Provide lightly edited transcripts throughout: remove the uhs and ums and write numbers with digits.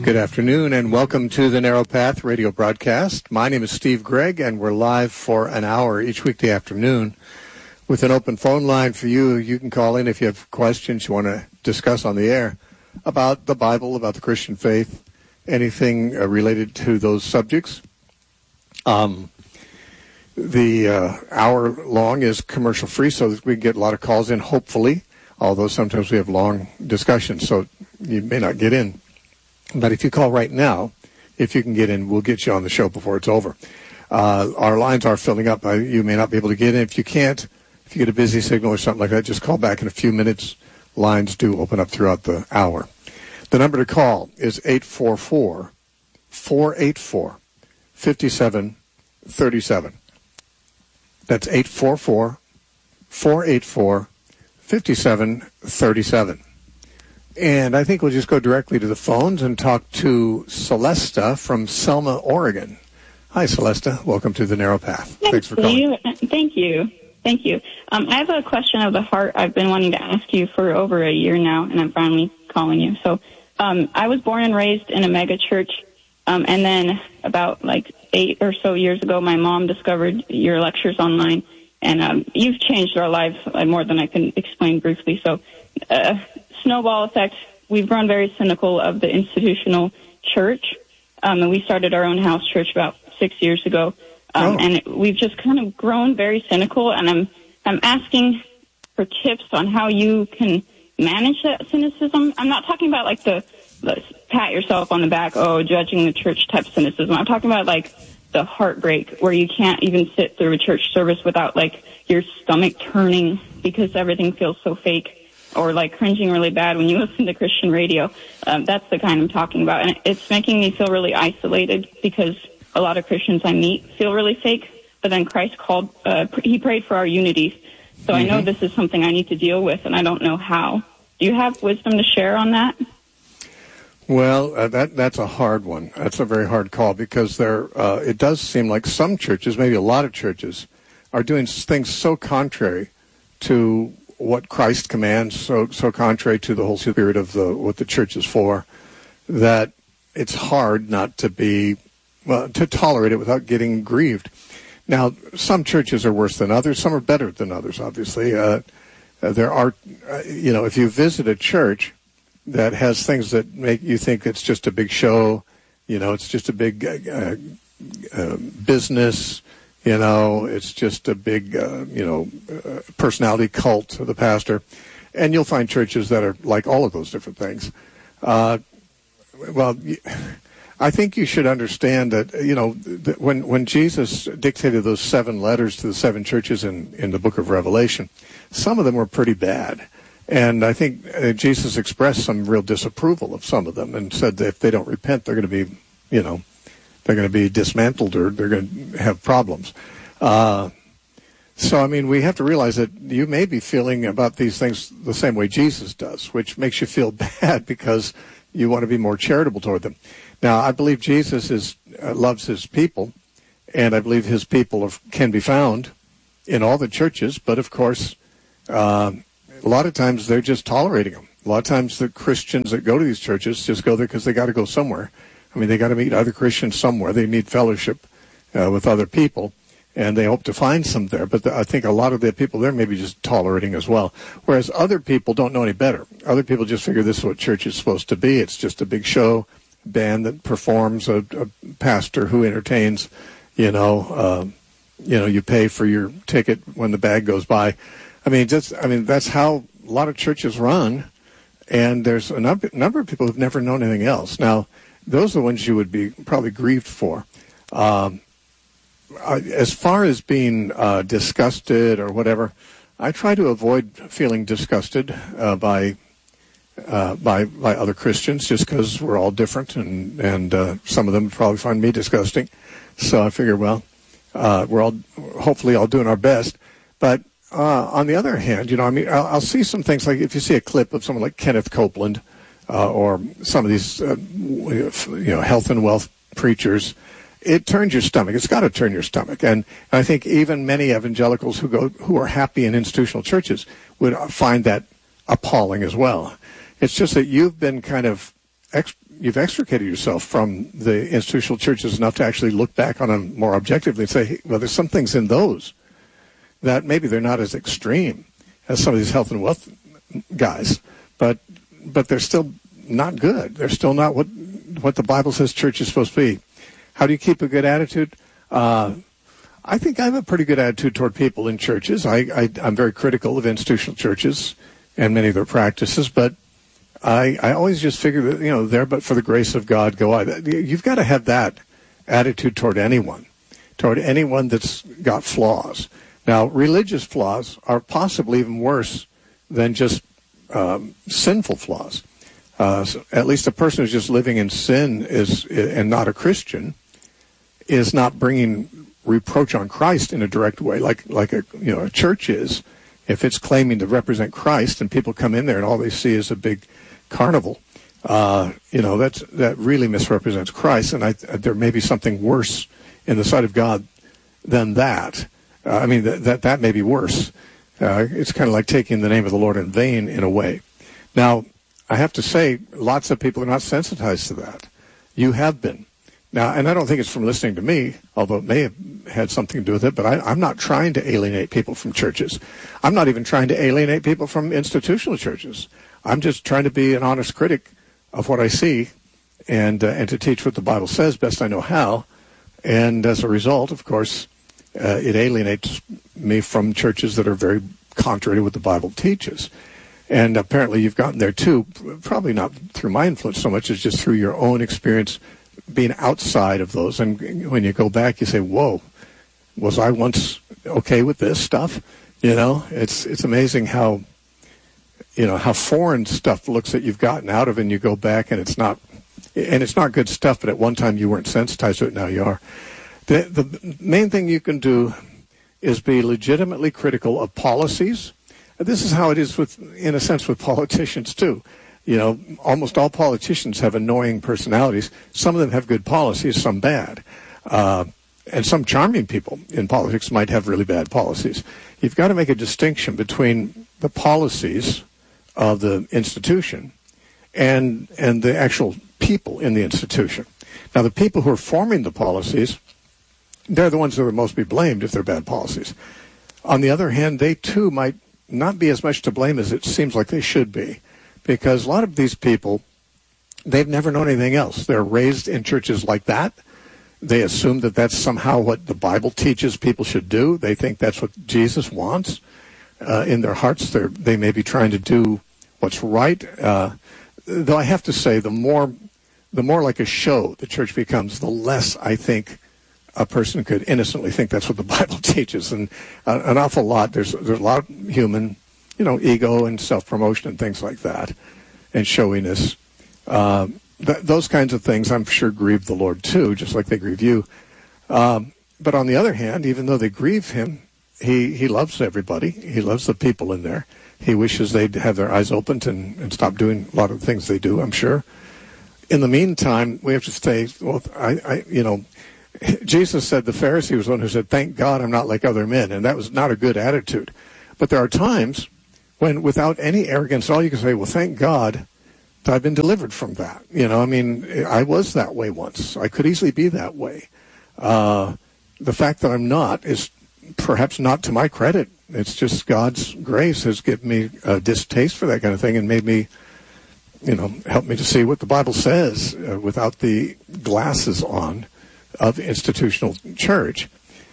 Good afternoon, and welcome to the Narrow Path radio broadcast. My name is Steve Gregg, and we're live for an hour each weekday afternoon with an open phone line for you. You can call in if you have questions you want to discuss on the air about the Bible, about the Christian faith, anything related to those subjects. The hour long is commercial free, so that we can get a lot of calls in, hopefully, although sometimes we have long discussions, so you may not get in. But if you call right now, if you can get in, we'll get you on the show before it's over. Our lines are filling up. You may not be able to get in. If you can't, if you get a busy signal or something like that, just call back in a few minutes. Lines do open up throughout the hour. The number to call is 844-484-5737. That's 844-484-5737. And I think we'll just go directly to the phones and talk to Celesta from Selma, Oregon. Hi, Celesta. Welcome to the Narrow Path. Thanks for calling. Thank you. I have a question of the heart I've been wanting to ask you for over a year now, and I'm finally calling you. So I was born and raised in a mega church, and then about 8 or so years ago, my mom discovered your lectures online, and you've changed our lives more than I can explain briefly. So snowball effect, we've grown very cynical of the institutional church, and we started our own house church about 6 years ago, and we've just kind of grown very cynical, and I'm asking for tips on how you can manage that cynicism. I'm not talking about the pat yourself on the back, judging the church type cynicism. I'm talking about the heartbreak where you can't even sit through a church service without your stomach turning because everything feels so fake, or cringing really bad when you listen to Christian radio. That's the kind I'm talking about. And it's making me feel really isolated because a lot of Christians I meet feel really fake, but then Christ called, he prayed for our unity. So I know this is something I need to deal with, and I don't know how. Do you have wisdom to share on that? Well, that's a hard one. That's a very hard call because it does seem like some churches, maybe a lot of churches, are doing things so contrary to what Christ commands, so contrary to the whole spirit of what the church is for, that it's hard not to to tolerate it without getting grieved. Now, some churches are worse than others. Some are better than others, obviously. There are, if you visit a church that has things that make you think it's just a big show, it's just a big business, it's just a big, personality cult of the pastor. And you'll find churches that are like all of those different things. I think you should understand that, when Jesus dictated those 7 letters to the 7 churches in the book of Revelation, some of them were pretty bad. And I think Jesus expressed some real disapproval of some of them and said that if they don't repent, they're going to be, they're going to be dismantled or they're going to have problems. So, we have to realize that you may be feeling about these things the same way Jesus does, which makes you feel bad because you want to be more charitable toward them. Now, I believe Jesus loves his people, and I believe his people can be found in all the churches, but of course, a lot of times they're just tolerating them. A lot of times the Christians that go to these churches just go there because they got to go somewhere. They got to meet other Christians somewhere. They need fellowship with other people, and they hope to find some there. But I think a lot of the people there may be just tolerating as well, whereas other people don't know any better. Other people just figure this is what church is supposed to be. It's just a big show, band that performs, a pastor who entertains, you pay for your ticket when the bag goes by. That's how a lot of churches run, and there's a number of people who've never known anything else. Now, those are the ones you would be probably grieved for. As far as being disgusted or whatever, I try to avoid feeling disgusted by other Christians, just because we're all different, and some of them probably find me disgusting. So I figure, we're all hopefully all doing our best. But on the other hand, I'll see some things, like if you see a clip of someone like Kenneth Copeland or some of these health and wealth preachers, it turns your stomach. It's got to turn your stomach. And I think even many evangelicals who are happy in institutional churches would find that appalling as well. It's just that you've been kind of you've extricated yourself from the institutional churches enough to actually look back on them more objectively and say, hey, well, there's some things in those that maybe they're not as extreme as some of these health and wealth guys, but they're still not good. They're still not what the Bible says church is supposed to be. How do you keep a good attitude? I think I have a pretty good attitude toward people in churches. I'm very critical of institutional churches and many of their practices, but I always just figure that, there but for the grace of God go I. You've got to have that attitude toward anyone that's got flaws. Now, religious flaws are possibly even worse than just sinful flaws. So at least a person who's just living in sin and not a Christian is not bringing reproach on Christ in a direct way, like a church is. If it's claiming to represent Christ and people come in there and all they see is a big carnival, that really misrepresents Christ. And there may be something worse in the sight of God than that. That may be worse. It's kind of like taking the name of the Lord in vain in a way. Now, I have to say, lots of people are not sensitized to that. You have been. Now, and I don't think it's from listening to me, although it may have had something to do with it, but I'm not trying to alienate people from churches. I'm not even trying to alienate people from institutional churches. I'm just trying to be an honest critic of what I see and to teach what the Bible says best I know how. And as a result, of course, it alienates me from churches that are very contrary to what the Bible teaches. And apparently you've gotten there too, probably not through my influence so much as just through your own experience being outside of those. And when you go back, you say, whoa, was I once okay with this stuff? It's amazing how foreign stuff looks that you've gotten out of, and you go back and it's not good stuff, but at one time you weren't sensitized to it, now you are. The main thing you can do is be legitimately critical of policies. This is how it is in a sense with politicians too. Almost all politicians have annoying personalities. Some of them have good policies, some bad. And some charming people in politics might have really bad policies. You've got to make a distinction between the policies of the institution and the actual people in the institution. Now, the people who are forming the policies, they're the ones that are most be blamed if they're bad policies. On the other hand, they too might not be as much to blame as it seems like they should be, because a lot of these people, they've never known anything else. They're raised in churches like that. They assume that that's somehow what the Bible teaches people should do. They think that's what Jesus wants. In their hearts, they may be trying to do what's right. Though I have to say, the more like a show the church becomes, the less I think a person could innocently think that's what the Bible teaches. And an awful lot, there's a lot of human, ego and self-promotion and things like that, and showiness. Those kinds of things, I'm sure, grieve the Lord too, just like they grieve you. But on the other hand, even though they grieve him, he loves everybody. He loves the people in there. He wishes they'd have their eyes opened and stop doing a lot of the things they do, I'm sure. In the meantime, we have to say, well, Jesus said the Pharisee was the one who said, thank God I'm not like other men. And that was not a good attitude. But there are times when, without any arrogance at all, you can say, well, thank God that I've been delivered from that. I was that way once. I could easily be that way. The fact that I'm not is perhaps not to my credit. It's just God's grace has given me a distaste for that kind of thing and made me, help me to see what the Bible says without the glasses on of institutional church.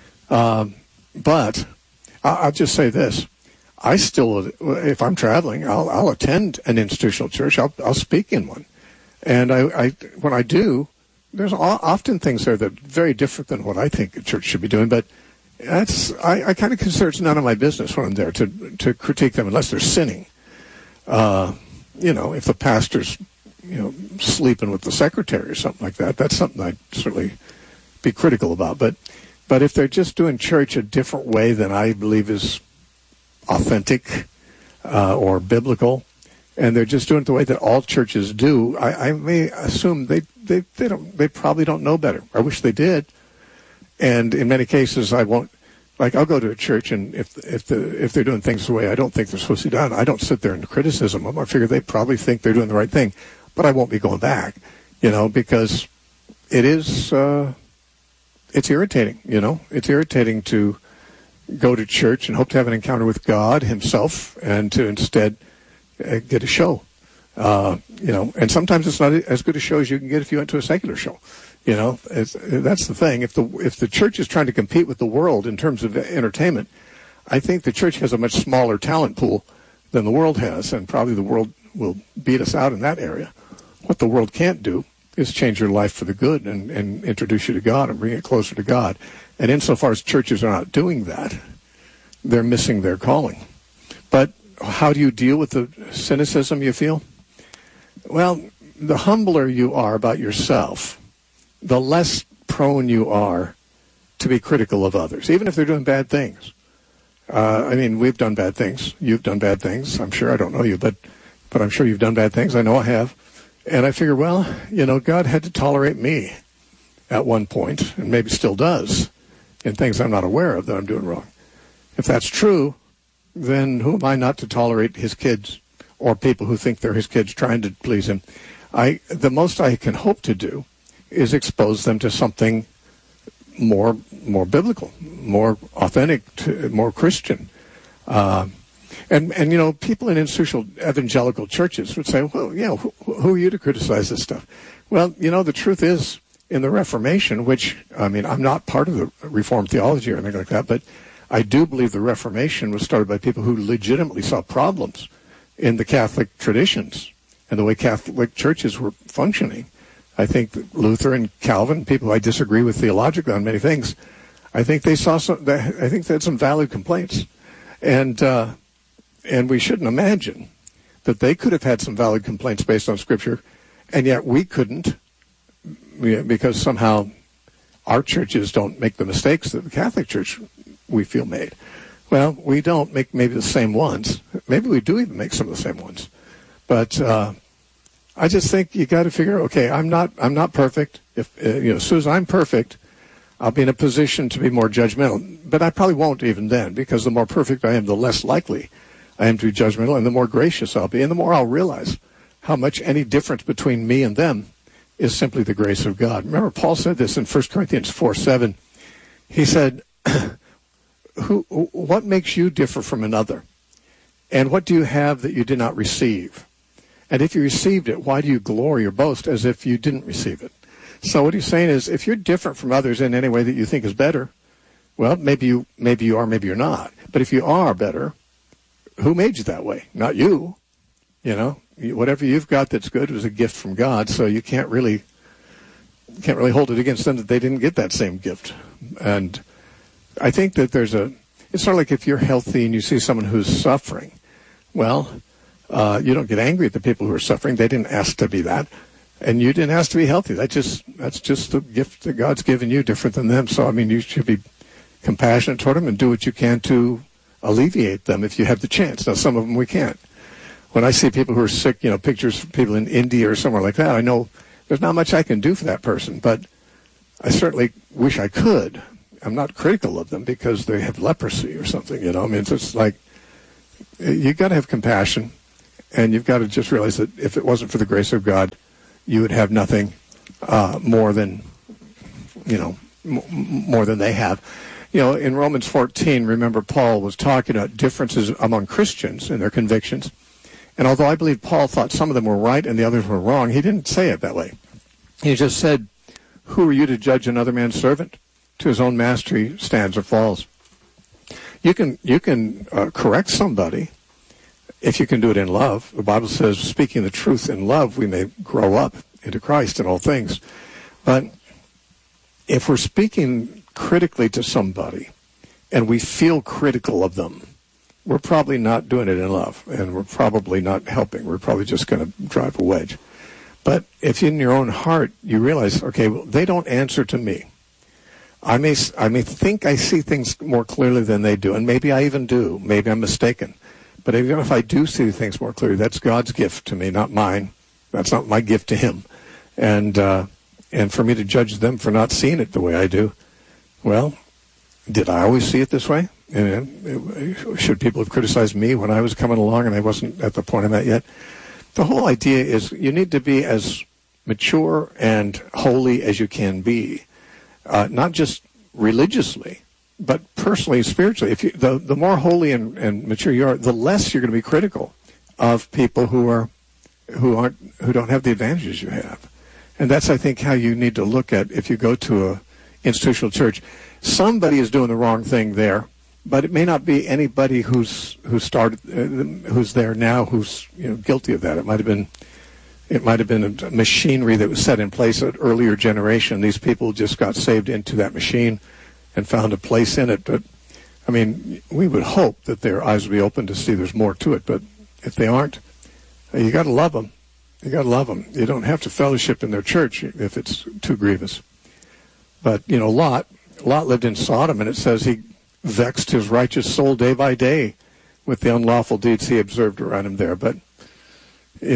But I'll just say this. I still, if I'm traveling, I'll attend an institutional church. I'll speak in one. And when I do, there's often things there that are very different than what I think a church should be doing. But I kind of consider it's none of my business when I'm there to critique them unless they're sinning. If the pastor's, sleeping with the secretary or something like that, that's something I'd certainly be critical about. But if they're just doing church a different way than I believe is authentic or biblical, and they're just doing it the way that all churches do, I may assume they probably don't know better. I wish they did. And in many cases, I won't. Like, I'll go to a church, and if they're doing things the way I don't think they're supposed to be done, I don't sit there and criticize them. I figure they probably think they're doing the right thing. But but I won't be going back, because it is, it's irritating, It's irritating to go to church and hope to have an encounter with God himself and to instead get a show. And sometimes it's not as good a show as you can get if you went to a secular show. That's the thing. If the church is trying to compete with the world in terms of entertainment, I think the church has a much smaller talent pool than the world has, and probably the world will beat us out in that area. What the world can't do is change your life for the good and introduce you to God and bring it closer to God. And insofar as churches are not doing that, they're missing their calling. But how do you deal with the cynicism you feel? Well, the humbler you are about yourself, the less prone you are to be critical of others, even if they're doing bad things. We've done bad things. You've done bad things. I'm sure I don't know you, but I'm sure you've done bad things. I know I have. And I figure, God had to tolerate me at one point, and maybe still does, in things I'm not aware of that I'm doing wrong. If that's true, then who am I not to tolerate his kids or people who think they're his kids trying to please him? The most I can hope to do is expose them to something more biblical, more authentic, more Christian. And people in institutional evangelical churches would say, well, who are you to criticize this stuff? Well, the truth is, in the Reformation, which, I'm not part of the Reformed theology or anything like that, but I do believe the Reformation was started by people who legitimately saw problems in the Catholic traditions and the way Catholic churches were functioning. I think that Luther and Calvin, people I disagree with theologically on many things, I think they had some valid complaints. And we shouldn't imagine that they could have had some valid complaints based on Scripture, and yet we couldn't, because somehow our churches don't make the mistakes that the Catholic Church, we feel, made. Well, we don't make maybe the same ones. Maybe we do even make some of the same ones. But I just think you got to figure, okay, I'm not perfect. If as soon as I'm perfect, I'll be in a position to be more judgmental. But I probably won't even then, because the more perfect I am, the less likely I am to be judgmental, and the more gracious I'll be, and the more I'll realize how much any difference between me and them is simply the grace of God. Remember, Paul said this in 1 Corinthians 4:7. He said, what makes you differ from another? And what do you have that you did not receive? And if you received it, why do you glory or boast as if you didn't receive it? So what he's saying is, if you're different from others in any way that you think is better, well, maybe you are, maybe you're not. But if you are better, who made you that way? Not you. Whatever you've got that's good was a gift from God, so you can't really hold it against them that they didn't get that same gift. And I think that it's sort of like if you're healthy and you see someone who's suffering, well, you don't get angry at the people who are suffering. They didn't ask to be that. And you didn't ask to be healthy. That's just the gift that God's given you, different than them. So, you should be compassionate toward them and do what you can to alleviate them if you have the chance. Now, some of them we can't. When I see people who are sick, pictures of people in India or somewhere like that, I know there's not much I can do for that person, but I certainly wish I could. I'm not critical of them because they have leprosy or something, It's just like, you've got to have compassion, and you've got to just realize that if it wasn't for the grace of God, you would have nothing more than they have. In Romans 14, remember, Paul was talking about differences among Christians in their convictions. And although I believe Paul thought some of them were right and the others were wrong, he didn't say it that way. He just said, who are you to judge another man's servant? To his own master he stands or falls. You can correct somebody if you can do it in love. The Bible says, speaking the truth in love, we may grow up into Christ in all things. But if we're speaking critically to somebody and we feel critical of them, we're probably not doing it in love, and we're probably not helping. We're probably just going to drive a wedge. But if in your own heart you realize, okay, well, they don't answer to me. I may think I see things more clearly than they do, and maybe I even do. Maybe I'm mistaken. But even if I do see things more clearly, that's God's gift to me, not mine. That's not my gift to him. And for me to judge them for not seeing it the way I do, well, did I always see it this way? And should people have criticized me when I was coming along and I wasn't at the point I'm at yet? The whole idea is you need to be as mature and holy as you can be, not just religiously, but personally, spiritually. If you, the more holy and mature you are, the less you're going to be critical of people who don't have the advantages you have. And that's, I think, how you need to look at if you go to a institutional church. Somebody is doing the wrong thing there, but it may not be anybody who's there now who's guilty of that. It might have been a machinery that was set in place at an earlier generation. These people just got saved into that machine and found a place in it. But I mean, we would hope that their eyes would be open to see there's more to it. But if they aren't, you got to love them. You got to love them. You don't have to fellowship in their church if it's too grievous. But Lot lived in Sodom, and it says he vexed his righteous soul day by day with the unlawful deeds he observed around him there. But he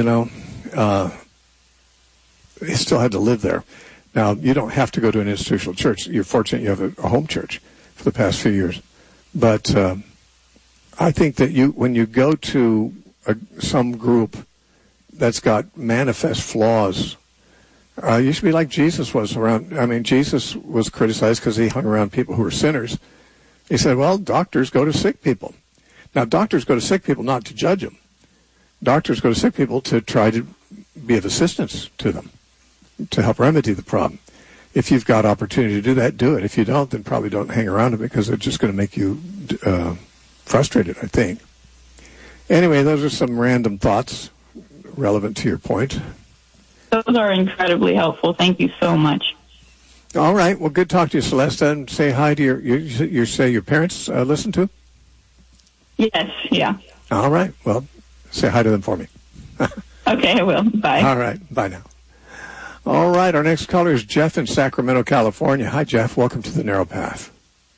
still had to live there. Now, you don't have to go to an institutional church. You're fortunate you have a home church for the past few years. But I think that when you go to some group that's got manifest flaws, you should be like Jesus was around. I mean, Jesus was criticized because he hung around people who were sinners. He said, well, doctors go to sick people. Now, doctors go to sick people not to judge them. Doctors go to sick people to try to be of assistance to them, to help remedy the problem. If you've got opportunity to do that, do it. If you don't, then probably don't hang around it because they're just going to make you frustrated, I think. Anyway, those are some random thoughts relevant to your point. Those are incredibly helpful. Thank you so much. All right. Well, good talk to you, Celeste. And say hi to your parents listen to? Yes, yeah. All right. Well, say hi to them for me. Okay, I will. Bye. All right. Bye now. All right. Our next caller is Jeff in Sacramento, California. Hi, Jeff. Welcome to the Narrow Path.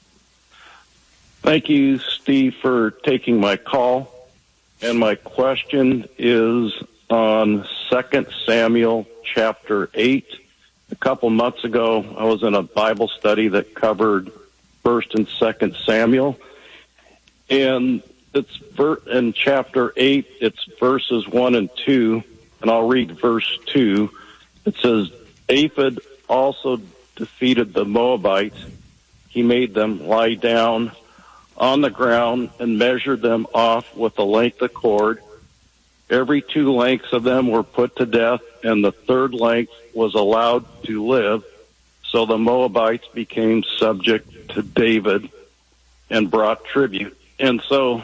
Thank you, Steve, for taking my call. And my question is on 2 Samuel chapter 8. A couple months ago, I was in a Bible study that covered 1st and 2nd Samuel. And it's in chapter 8, it's verses 1 and 2, and I'll read verse 2. It says, David also defeated the Moabites. He made them lie down on the ground and measured them off with a length of cord. Every 2 lengths of them were put to death, and the 3rd length was allowed to live. So the Moabites became subject to David and brought tribute. And so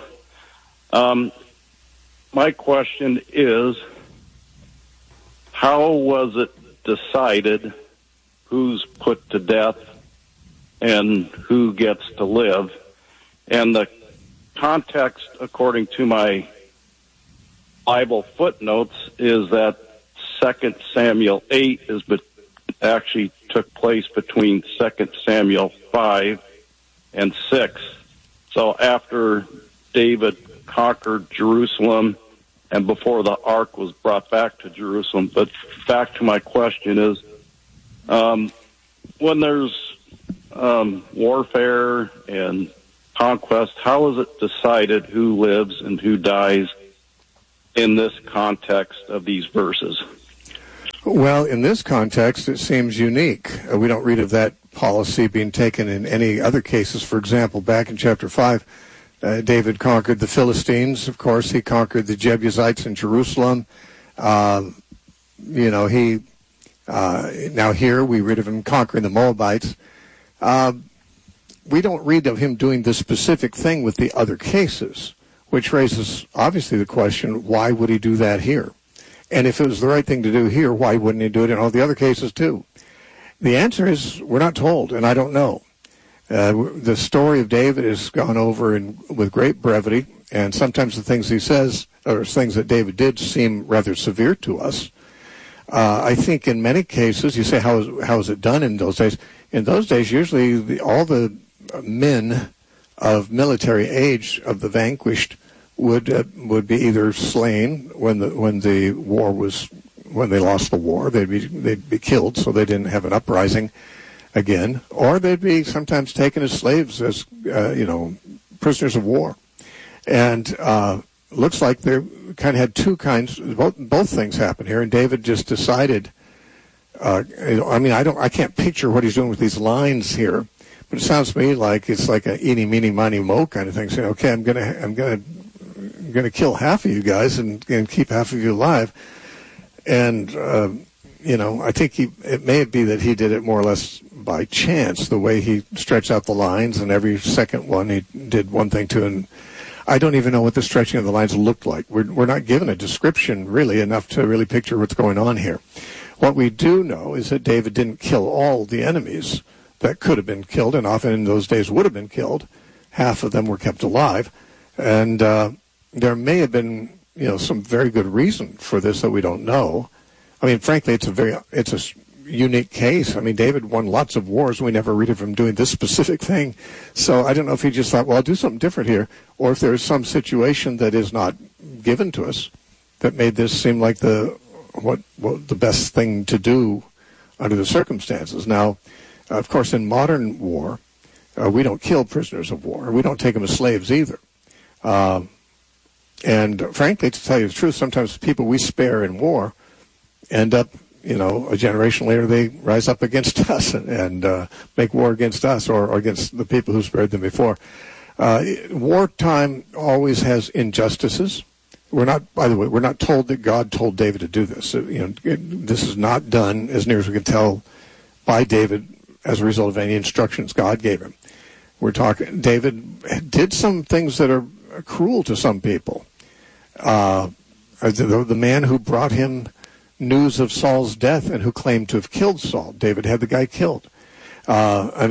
my question is, how was it decided who's put to death and who gets to live? And the context, according to my Bible footnotes, is that 2 Samuel 8 actually took place between 2 Samuel 5 and 6. So after David conquered Jerusalem and before the ark was brought back to Jerusalem. But back to my question is, when there's warfare and conquest, how is it decided who lives and who dies in this context of these verses? Well, in this context, it seems unique. We don't read of that policy being taken in any other cases. For example, back in chapter 5, David conquered the Philistines. Of course, he conquered the Jebusites in Jerusalem. Now here we read of him conquering the Moabites. We don't read of him doing this specific thing with the other cases, which raises, obviously, the question, why would he do that here? And if it was the right thing to do here, why wouldn't he do it in all the other cases, too? The answer is, we're not told, and I don't know. The story of David is gone over with great brevity, and sometimes the things he says, or things that David did, seem rather severe to us. I think in many cases, you say, how is it done in those days? In those days, usually all the men of military age of the vanquished would be either slain when they lost the war. They'd be killed, so they didn't have an uprising again, or they'd be sometimes taken as slaves, as prisoners of war. And looks like they kind of had two kinds, both things happen here, and David just decided. I can't picture what he's doing with these lines here, but it sounds to me like it's like a eeny, meeny, miny, mo kind of thing. Saying, okay, I'm gonna kill half of you guys and keep half of you alive. And I think it may be that he did it more or less by chance, the way he stretched out the lines, and every second one he did one thing to, and I don't even know what the stretching of the lines looked like. We're not given a description really enough to really picture what's going on here. What we do know is that David didn't kill all the enemies that could have been killed, and often in those days would have been killed. Half of them were kept alive, and there may have been some very good reason for this that we don't know. I mean, frankly, it's a unique case. I mean, David won lots of wars. We never read of him doing this specific thing. So I don't know if he just thought, well, I'll do something different here, or if there's some situation that is not given to us that made this seem like the best thing to do under the circumstances. Now, of course, in modern war, we don't kill prisoners of war. We don't take them as slaves either. And frankly, to tell you the truth, sometimes people we spare in war end up, a generation later, they rise up against us and make war against us or against the people who spared them before. Wartime always has injustices. We're not told that God told David to do this. This is not done, as near as we can tell, by David as a result of any instructions God gave him. We're talking, David did some things that are cruel to some people. The man who brought him news of Saul's death and who claimed to have killed Saul, David had the guy killed. I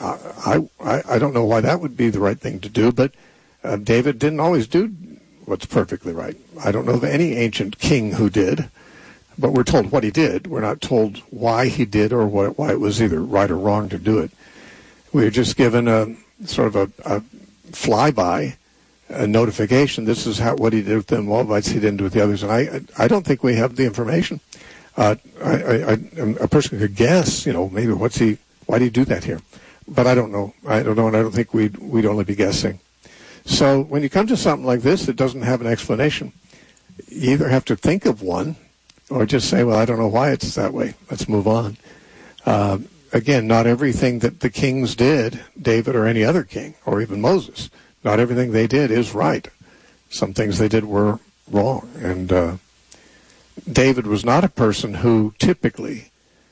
don't know why that would be the right thing to do, but David didn't always do what's perfectly right. I don't know of any ancient king who did, but we're told what he did. We're not told why he did or why it was either right or wrong to do it. We're just given a sort of a flyby, a notification. This is what he did with the Moabites, he didn't do with the others. And I don't think we have the information. A person could guess, maybe why did he do that here? But I don't know. I don't know, and I don't think we'd only be guessing. So when you come to something like this that doesn't have an explanation, you either have to think of one or just say, well, I don't know why it's that way. Let's move on. Again, not everything that the kings did, David or any other king, or even Moses, not everything they did is right. Some things they did were wrong. And David was not a person who typically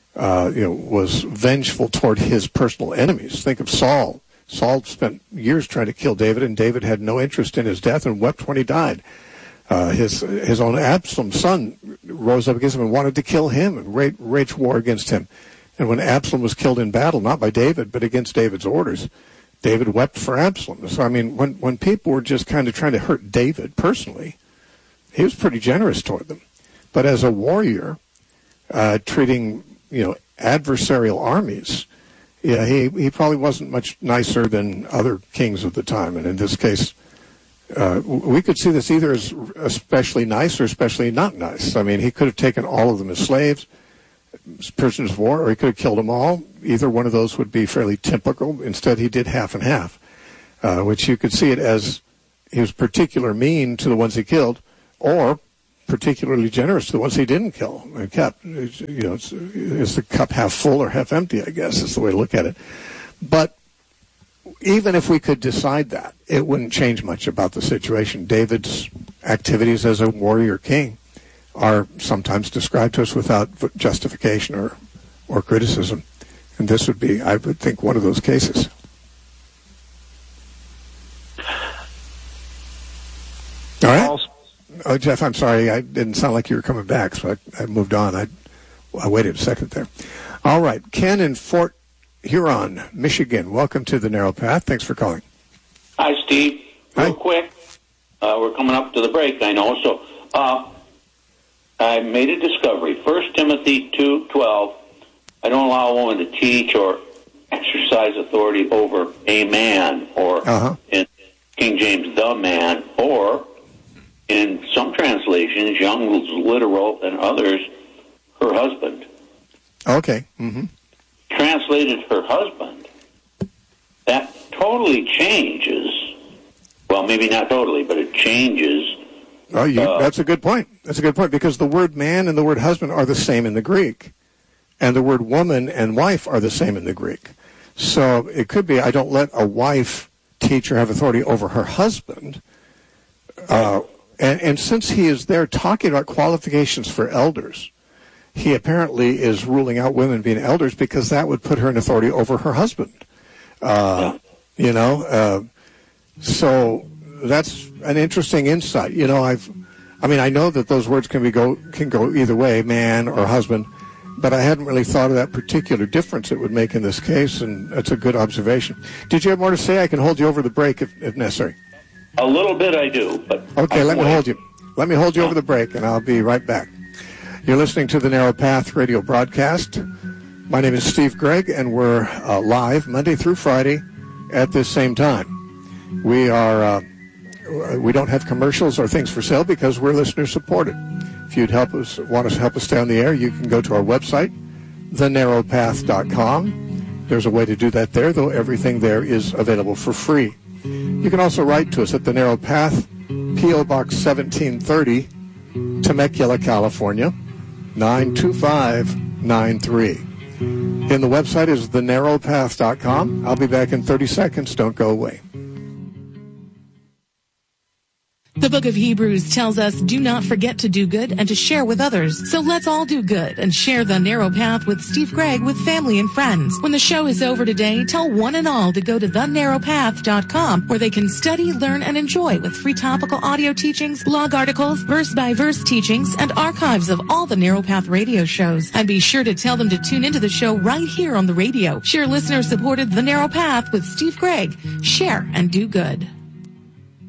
was vengeful toward his personal enemies. Think of Saul. Saul spent years trying to kill David, and David had no interest in his death and wept when he died. His own Absalom's son rose up against him and wanted to kill him and wage war against him. And when Absalom was killed in battle, not by David, but against David's orders, David wept for Absalom. So, I mean, when people were just kind of trying to hurt David personally, he was pretty generous toward them. But as a warrior, treating, adversarial armies, he probably wasn't much nicer than other kings of the time. And in this case, we could see this either as especially nice or especially not nice. I mean, he could have taken all of them as slaves, prisoners of war, or he could have killed them all. Either one of those would be fairly typical. Instead, he did half and half, which you could see it as he was particularly mean to the ones he killed, or particularly generous to the ones he didn't kill and kept. Is the cup half full or half empty, I guess, is the way to look at it. But even if we could decide that, it wouldn't change much about the situation. David's activities as a warrior king are sometimes described to us without justification or criticism. And this would be, I would think, one of those cases. All right. Oh, Jeff, I'm sorry. I didn't sound like you were coming back, so I moved on. I waited a second there. All right. Ken in Fort Huron, Michigan. Welcome to the Narrow Path. Thanks for calling. Hi, Steve. Real Hi. Quick. We're coming up to the break, I know. So I made a discovery. 1 Timothy 2:12. I don't allow a woman to teach or exercise authority over a man, or in King James, the man, or in some translations, Young's Literal and others, her husband. Okay. Mm-hmm. Translated her husband. That totally changes, well, maybe not totally, but it changes Oh, that's a good point. That's a good point, because the word man and the word husband are the same in the Greek, and the word woman and wife are the same in the Greek. So it could be, I don't let a wife teach or have authority over her husband. And since he is there talking about qualifications for elders, he apparently is ruling out women being elders because that would put her in authority over her husband. You know, so that's an interesting insight. You know, I know that those words can go either way, man or husband, but I hadn't really thought of that particular difference it would make in this case, and that's a good observation. Did you have more to say? I can hold you over the break if necessary. A little bit I do, but... Okay, let me hold you. Let me hold you over the break, and I'll be right back. You're listening to the Narrow Path radio broadcast. My name is Steve Gregg, and we're live Monday through Friday at this same time. We don't have commercials or things for sale because we're listener supported. If you'd want to help us stay on the air, you can go to our website, thenarrowpath.com. There's a way to do that there, though everything there is available for free. You can also write to us at the Narrow Path, P.O. Box 1730, Temecula, California, 92593. And the website is thenarrowpath.com. I'll be back in 30 seconds. Don't go away. The book of Hebrews tells us, do not forget to do good and to share with others. So let's all do good and share the Narrow Path with Steve Gregg with family and friends. When the show is over today, tell one and all to go to thenarrowpath.com, where they can study, learn, and enjoy with free topical audio teachings, blog articles, verse-by-verse teachings, and archives of all the Narrow Path radio shows. And be sure to tell them to tune into the show right here on the radio. Share listener-supported The Narrow Path with Steve Gregg. Share and do good.